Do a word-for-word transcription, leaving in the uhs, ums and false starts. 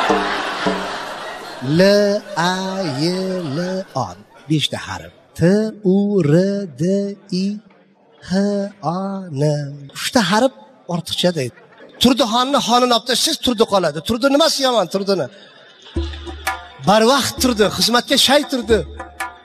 L A Y L A beshta harf. T U R D I H A N uchta harf ortiqcha deydi. Turdixonni xonini olib tashlasangiz turdi qoladi. Turdi nimasi yomon turdini? Barvaqt turdi, xizmatga shay turdi.